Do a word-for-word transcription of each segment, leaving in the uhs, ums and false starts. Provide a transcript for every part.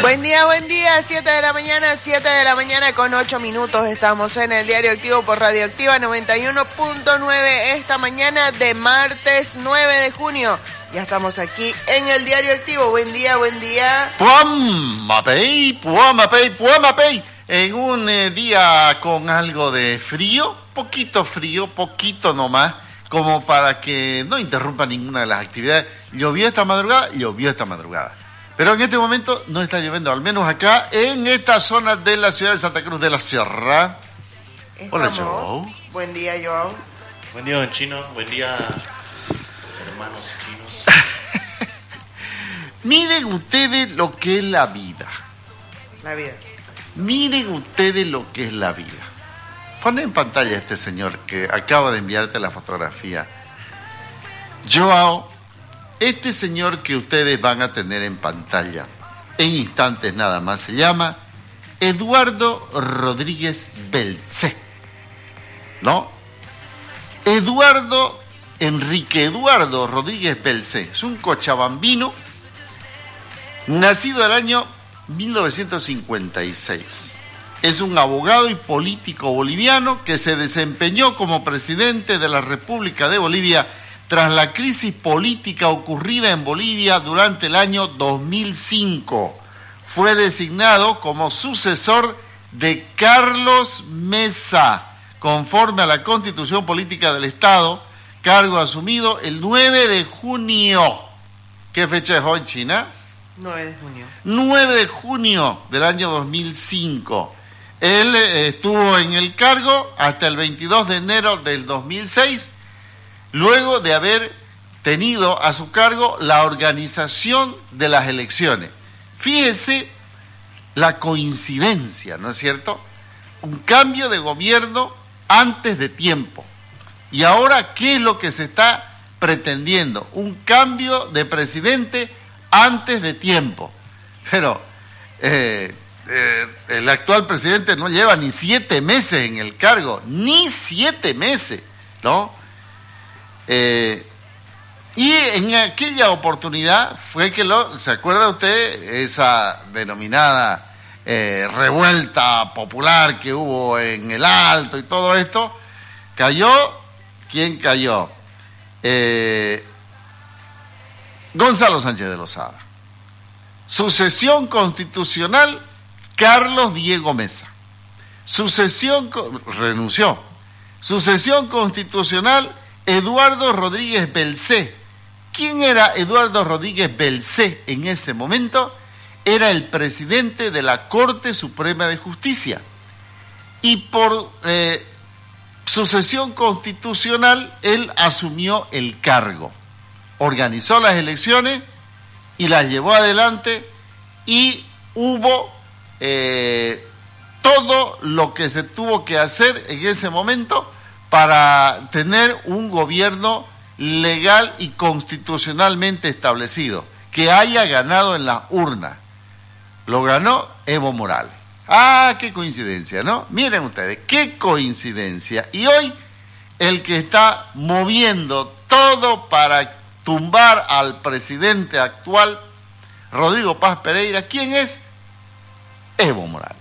Buen día, buen día, siete de la mañana, siete de la mañana con ocho minutos. Estamos en el Diario Activo por Radioactiva noventa y uno punto nueve esta mañana de martes nueve de junio. Ya estamos aquí en el Diario Activo. Buen día, buen día. Puamapey, puamapey, puamapey. En un eh, día con algo de frío, poquito frío, poquito nomás, como para que no interrumpa ninguna de las actividades. Llovió esta madrugada, llovió esta madrugada. Pero en este momento no está lloviendo, al menos acá en esta zona de la ciudad de Santa Cruz de la Sierra. Estamos. Hola, Joao. Buen día, Joao. Buen día, don Chino. Buen día, hermanos chinos. Miren ustedes lo que es la vida. La vida. Miren ustedes lo que es la vida. Pon en pantalla a este señor que acaba de enviarte la fotografía. Joao. Este señor que ustedes van a tener en pantalla en instantes nada más se llama Eduardo Rodríguez Belcé, ¿no? Eduardo Enrique Eduardo Rodríguez Belcé es un cochabambino nacido el año mil novecientos cincuenta y seis. Es un abogado y político boliviano que se desempeñó como presidente de la República de Bolivia tras la crisis política ocurrida en Bolivia durante el año dos mil cinco. Fue designado como sucesor de Carlos Mesa, conforme a la Constitución Política del Estado, cargo asumido el nueve de junio. ¿Qué fecha es hoy, China? nueve de junio. nueve de junio del año dos mil cinco. Él eh, estuvo en el cargo hasta el veintidós de enero del dos mil seis, luego de haber tenido a su cargo la organización de las elecciones. Fíjese la coincidencia, ¿no es cierto? Un cambio de gobierno antes de tiempo. Y ahora, ¿qué es lo que se está pretendiendo? Un cambio de presidente antes de tiempo. Pero eh, eh, el actual presidente no lleva ni siete meses en el cargo, ni siete meses, ¿no? Eh, y en aquella oportunidad fue que lo, ¿se acuerda usted? Esa denominada eh, revuelta popular que hubo en el Alto y todo esto, cayó, ¿quién cayó? Eh, Gonzalo Sánchez de Lozada. Sucesión constitucional, Carlos Diego Mesa. Sucesión, renunció. Sucesión constitucional, Eduardo Rodríguez Belcé. ¿Quién era Eduardo Rodríguez Belcé en ese momento? Era el presidente de la Corte Suprema de Justicia. Y por eh, sucesión constitucional, él asumió el cargo. Organizó las elecciones y las llevó adelante y hubo eh, todo lo que se tuvo que hacer en ese momento para tener un gobierno legal y constitucionalmente establecido, que haya ganado en la urna. Lo ganó Evo Morales. Ah, qué coincidencia, ¿no? Miren ustedes, qué coincidencia. Y hoy el que está moviendo todo para tumbar al presidente actual, Rodrigo Paz Pereira, ¿quién es? Evo Morales.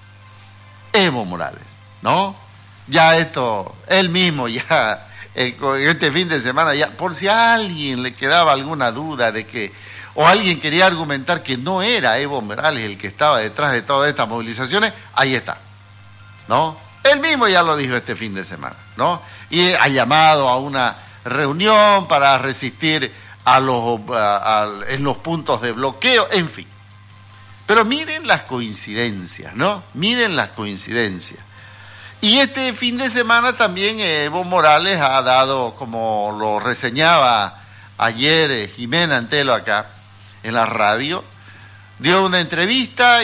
Evo Morales, ¿no? Ya esto, él mismo ya, eh, este fin de semana, ya, por si a alguien le quedaba alguna duda de que, o alguien quería argumentar que no era Evo Morales el que estaba detrás de todas estas movilizaciones, ahí está, ¿no? Él mismo ya lo dijo este fin de semana, ¿no? Y ha llamado a una reunión para resistir a los, a, a, en los puntos de bloqueo, en fin. Pero miren las coincidencias, ¿no? Miren las coincidencias. Y este fin de semana también Evo Morales ha dado, como lo reseñaba ayer Jimena Antelo acá en la radio, dio una entrevista